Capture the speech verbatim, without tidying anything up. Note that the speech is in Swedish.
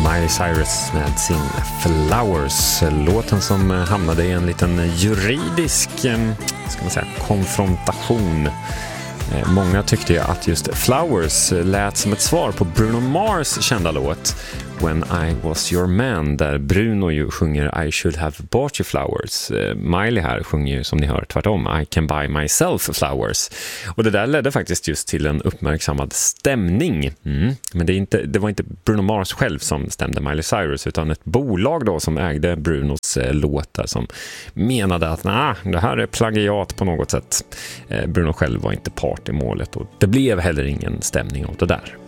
Miley Cyrus med sin Flowers, låten som hamnade i en liten juridisk, ska man säga, konfrontation. Många tyckte ju att just Flowers lät som ett svar på Bruno Mars kända låt When I Was Your Man, där Bruno ju sjunger I should have bought you flowers. Miley här sjunger ju, som ni hör, tvärtom, I can buy myself flowers. Och det där ledde faktiskt just till en uppmärksammad stämning. Mm. Men det, är inte, det var inte Bruno Mars själv som stämde Miley Cyrus, utan ett bolag då som ägde Brunos eh, låtar, som menade att nah, det här är plagiat på något sätt. Eh, Bruno själv var inte part i målet, och det blev heller ingen stämning av det där.